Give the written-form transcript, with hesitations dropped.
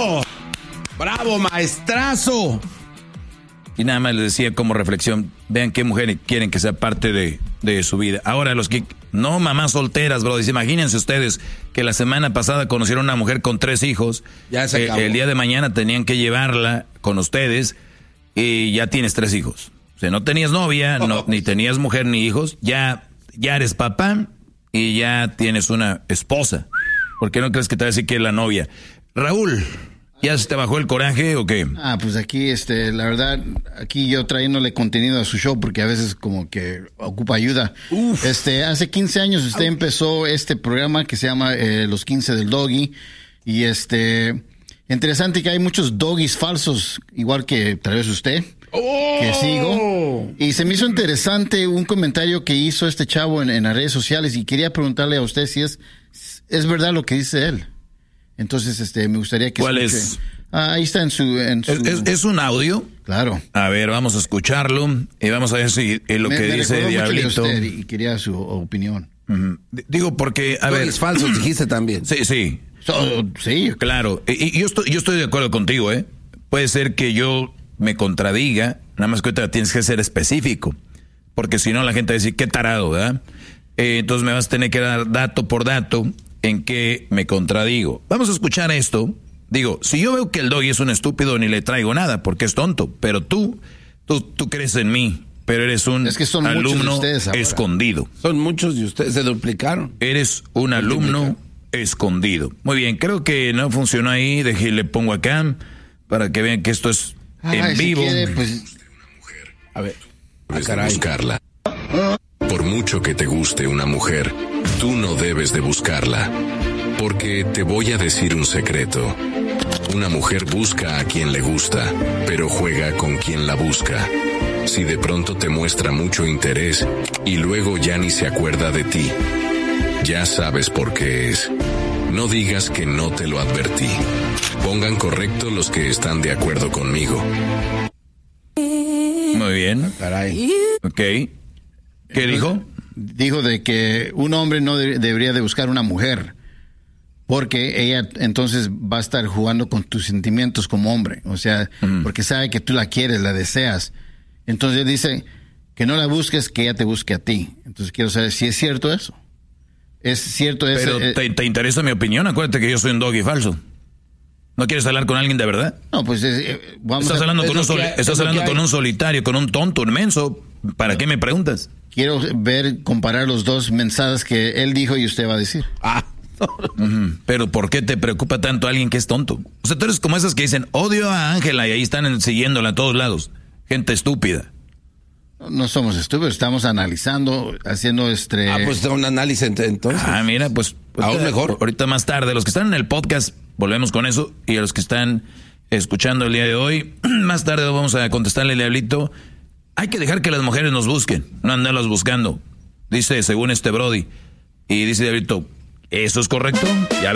¡Bravo! ¡Bravo, maestrazo! Y nada más les decía como reflexión, vean qué mujer quieren que sea parte de su vida. Ahora, los que... No, mamás solteras, bro. Imagínense ustedes que la semana pasada conocieron a una mujer con 3 hijos. Ya se acabó. El día de mañana tenían que llevarla con ustedes y ya tienes 3 hijos. O sea, no tenías novia, ni tenías mujer ni hijos. Ya eres papá y ya tienes una esposa. ¿Por qué no crees que te va a decir que es la novia? Raúl, ¿ya se te bajó el coraje o qué? Pues aquí, la verdad, aquí yo trayéndole contenido a su show porque a veces como que ocupa ayuda. Hace 15 años usted empezó este programa que se llama Los 15 del Doggy y interesante que hay muchos doggies falsos, igual que tal vez usted, que sigo. Y se me hizo interesante un comentario que hizo este chavo en las redes sociales y quería preguntarle a usted si es verdad lo que dice él. Entonces, me gustaría que ¿Cuál escuche. es? Ahí está en su... ¿Es un audio? Claro. A ver, vamos a escucharlo y vamos a ver si lo que dice Diablito. Usted y quería su opinión. Digo porque, a ver... Es falso, dijiste también. Sí. Sí. Claro. Y yo estoy de acuerdo contigo, ¿eh? Puede ser que yo me contradiga, nada más que ahorita tienes que ser específico. Porque si no, la gente va a decir, qué tarado, ¿verdad? Entonces me vas a tener que dar dato por dato en que me contradigo. Vamos a escuchar esto. Digo, si yo veo que el doggy es un estúpido, ni le traigo nada, porque es tonto. Pero tú crees en mí, pero eres un alumno escondido. Son muchos de ustedes, se duplicaron. Eres un alumno escondido. Muy bien, creo que no funcionó ahí. Le pongo acá para que vean que esto es en vivo. Si quiere, pues... A ver. Debes de buscarla. Por mucho que te guste una mujer, tú no debes de buscarla. Porque te voy a decir un secreto. Una mujer busca a quien le gusta, pero juega con quien la busca. Si de pronto te muestra mucho interés y luego ya ni se acuerda de ti, ya sabes por qué es. No digas que no te lo advertí. Pongan correcto los que están de acuerdo conmigo. Muy bien. Caray. Ok. ¿Qué dijo? Dijo de que un hombre no debería de buscar una mujer, porque ella entonces va a estar jugando con tus sentimientos como hombre. O sea, porque sabe que tú la quieres, la deseas. Entonces él dice que no la busques, que ella te busque a ti. Entonces quiero saber si es cierto eso. ¿Es cierto eso? Pero ¿te interesa mi opinión? Acuérdate que yo soy un doggy falso. ¿No quieres hablar con alguien de verdad? No, pues estás hablando con un solitario, con un tonto, un menso. ¿Para qué me preguntas? Quiero comparar los dos mensajes que él dijo y usted va a decir. Pero ¿por qué te preocupa tanto alguien que es tonto? O sea, tú eres como esas que dicen, odio a Ángela y ahí están siguiéndola a todos lados. Gente estúpida. No somos estúpidos, estamos analizando, haciendo pues un análisis entonces. Mira, pues aún mejor. Ahorita más tarde, los que están en el podcast, volvemos con eso, y a los que están escuchando el día de hoy, más tarde vamos a contestarle al Diablito. Hay que dejar que las mujeres nos busquen, no andarlas buscando. Dice, según Brody. Y dice Diablito, ¿eso es correcto? Ya